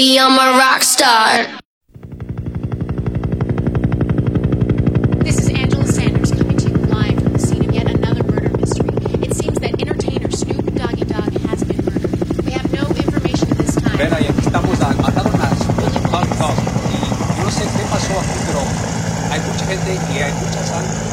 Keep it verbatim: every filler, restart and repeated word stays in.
baby, I'm a rock star. This is Angela Sanders coming to you live from the scene of yet another murder mystery. It seems that entertainer Snoop Doggy Dogg has been murdered. We have no information at this time. Ven ahí, aquí estamos a matar una Snoop Dogg Dogg. Y yo no sé qué pasó aquí, pero hay mucha gente y hay mucha sangre.